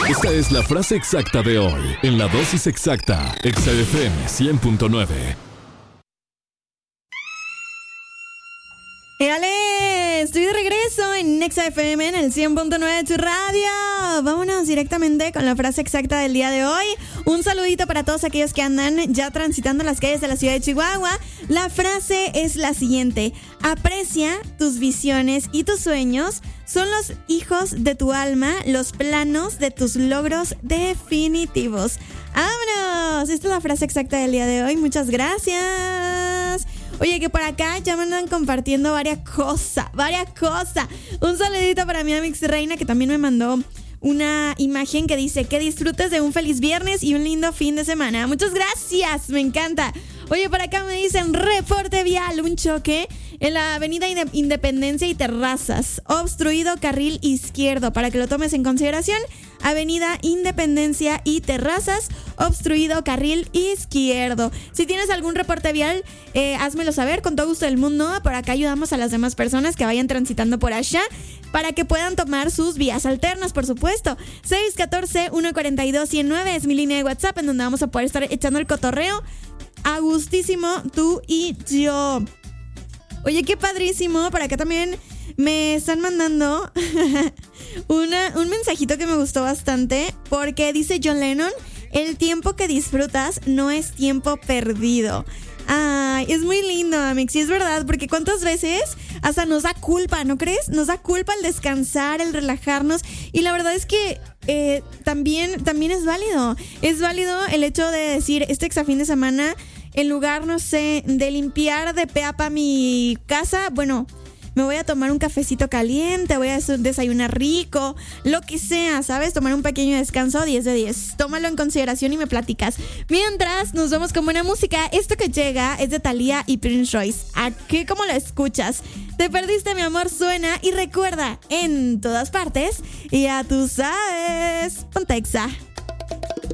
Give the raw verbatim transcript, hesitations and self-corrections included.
Esta es la frase exacta de hoy, en la dosis exacta, Exa F M cien punto nueve. ¡Éale! Estoy de regreso en Exa F M en el cien punto nueve de tu radio. Vámonos directamente con la frase exacta del día de hoy. Un saludito para todos aquellos que andan ya transitando las calles de la ciudad de Chihuahua. La frase es la siguiente: aprecia tus visiones y tus sueños. Son los hijos de tu alma, los planos de tus logros definitivos. ¡Vámonos! Esta es la frase exacta del día de hoy. Muchas gracias. Oye, que por acá ya me andan compartiendo varias cosas, varias cosas. Un saludito para mi Amix Reina, que también me mandó una imagen que dice que disfrutes de un feliz viernes y un lindo fin de semana. Muchas gracias, me encanta. Oye, por acá me dicen reporte vial, un choque en la avenida Independencia y Terrazas, obstruido carril izquierdo, para que lo tomes en consideración. Avenida Independencia y Terrazas, obstruido carril izquierdo. Si tienes algún reporte vial, eh, házmelo saber, con todo gusto del mundo. Por acá ayudamos a las demás personas que vayan transitando por allá, para que puedan tomar sus vías alternas, por supuesto. seis uno cuatro, uno cuatro dos, uno cero nueve es mi línea de WhatsApp, en donde vamos a poder estar echando el cotorreo a gustísimo, tú y yo. Oye, qué padrísimo. Por acá también me están mandando una, un mensajito que me gustó bastante, porque dice John Lennon: el tiempo que disfrutas no es tiempo perdido. Ay, es muy lindo, Amix, y es verdad, porque cuántas veces hasta nos da culpa, ¿no crees? Nos da culpa el descansar, el relajarnos, y la verdad es que eh, también, también es válido. Es válido el hecho de decir, este exa fin de semana, en lugar, no sé, de limpiar de pe a pa mi casa, bueno, me voy a tomar un cafecito caliente, voy a desayunar rico, lo que sea, ¿sabes? Tomar un pequeño descanso, diez de diez. Tómalo en consideración y me platicas. Mientras, nos vamos con buena música. Esto que llega es de Thalía y Prince Royce. ¿A qué? ¿Cómo lo escuchas? Te perdiste, mi amor, suena. Y recuerda, en todas partes, ya tú sabes, ponte Exa.